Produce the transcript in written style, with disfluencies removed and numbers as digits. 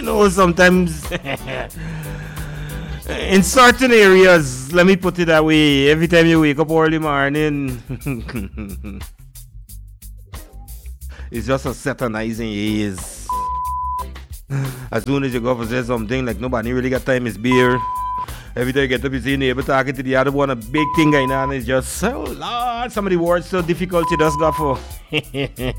know, sometimes in certain areas, let me put it that way, every time you wake up early morning, it's just a saturnizing haze. As soon as you go for say something, like nobody really got time is beer. Every time you get up, you see neighbor talking to the other one, a big thing going on. It's just, oh Lord, some of the words so difficult you just go for.